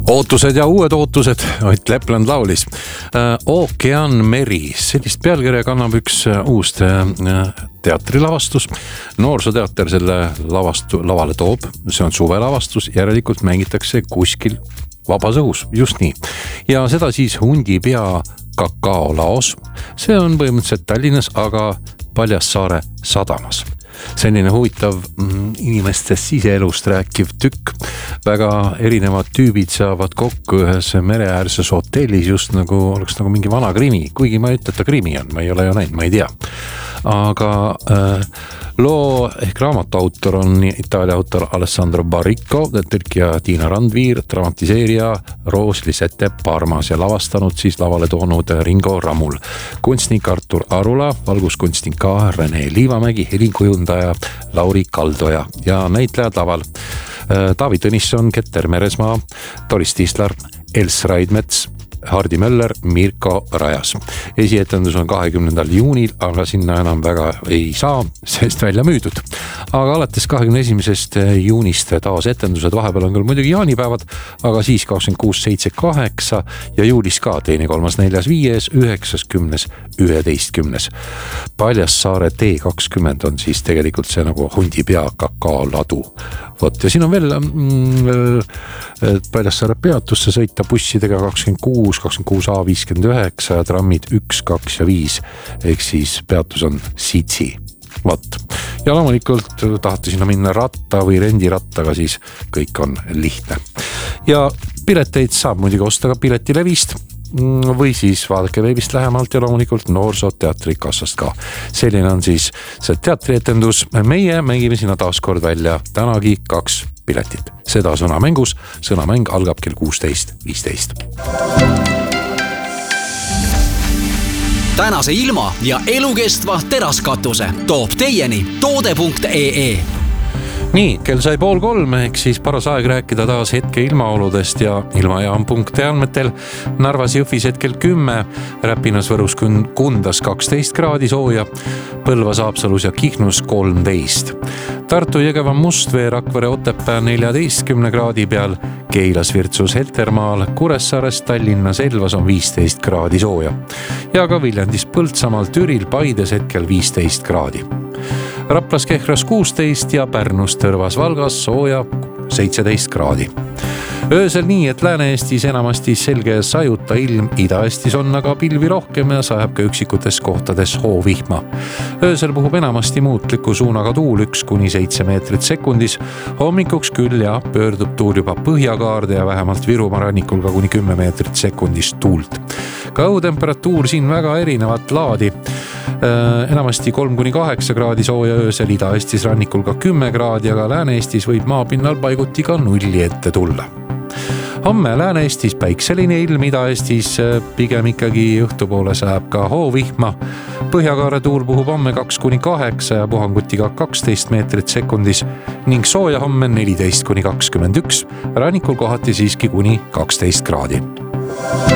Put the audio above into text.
Ootused ja uued ootused, Ott Lepland laulis. Ookean meri, sellist pealkirja kannab üks uus teatrilavastus. Noorsooteater selle lavale toob, see on suvelavastus, järelikult mängitakse kuskil vabas õhus, just nii. Ja seda siis Hundipea kakaolaos. See on põhimõtteliselt Tallinnas, aga Paljassaare sadamas. Selline huvitav inimeste siseelust rääkiv tükk. Väga erinevad tüübid saavad kokku ühes mereäärses hotellis, just nagu oleks nagu mingi vana krimi. Kuigi ma ei ütle, et ta krimi on, ma ei ole ju näinud, ma ei tea. Aga loo ehk raamatu autor on Itaalia autor Alessandro Baricco, tõlkija Tiina Randviir, dramatiseerija Rooslisete Parmas ja lavastanud siis lavale toonud Ringo Ramul. Kunstnik Artur Arula, valguskunstnik ka Rene Liivamägi, helinkujundaja Lauri Kaldoja ja näitlejad laval Taavi Tõnisson, Keter Meresmaa, Doris Tislar, Els Raidmets, Hardi Möller, Mirko Rajas. Esietendus on 20. juunil, aga sinna enam väga ei saa, sest välja müüdud. Aga alates 21. juunist taas etendused, vahepeal on küll muidugi jaanipäevad, aga siis 26, 7, 8 ja juulis ka 2., 3., 4., 5., 9., 10., 11. Paljassaare T20 on siis tegelikult see nagu Hundipea kakaoladu. Vot, ja siin on veel Paljassaare peatusse sõita bussidega 26, 26A, 59 ja trammid 1, 2 ja 5, ehk siis peatus on Sitsi. Vot. Ja loomulikult tahate sinna minna ratta või rendirattaga, siis kõik on lihtne. Ja pileteid saab muidugi osta ka Piletilevist või siis vaadake veebist lähemalt ja loomulikult Noorsooteatri kassast ka. Selline on siis see teatrietendus. Meie mängime sinna taas kord välja tänagi 2 piletit. Seda sõnamängus. Sõnamäng algab kell 16.15. Tänase ilma ja elukestva teraskatuse toob teieni toode.ee. Nii, kell sai 2:30, ehk siis paras aeg rääkida taas hetke ilmaoludest ja ilmajaam.ee andmetel Narvas Jõhvis hetkel 10, Räpinas Võrus Kundas 12 kraadi sooja, Põlvas Haapsalus ja Kihnus 13. Tartu Jõgeva Mustvee Rakvere Otepää 14 kraadi peal, Keilas Virtsus Heltermaal, Kuressaares Tallinnas Elvas on 15 kraadi sooja ja ka Viljandis Põltsamaal Türil Paides hetkel 15 kraadi. Raplas Kehras 16 ja Pärnus Tõrvas Valgas sooja 17 kraadi. Öösel nii, et Lääne-Eestis enamasti selge sajuta ilm, Ida-Eestis on aga pilvi rohkem ja sajab ka üksikutes kohtades hoovihma. Öösel puhub enamasti muutliku suunaga tuul 1–7 meetrit sekundis, hommikuks küll ja pöördub tuul juba Põhjakaarde ja vähemalt Virumaa rannikul ka kuni 10 meetrit sekundis tuult. Ka õhutemperatuur siin väga erinevat laadi. Enamasti 3–8 kraadi sooja öösel, Ida-Eestis rannikul ka 10 kraadi, aga Lääne-Eestis võib maapinnal paiguti ka 0 ette tulla. Homme Lääne-Eestis päikseline ilm, Ida-Eestis pigem ikkagi õhtupoole sajab ka hoovihma. Põhjakaare tuul puhub homme 2–8 ja puhanguti ka 12 meetrit sekundis ning sooja homme 14–21, rannikul kohati siiski kuni 12 kraadi.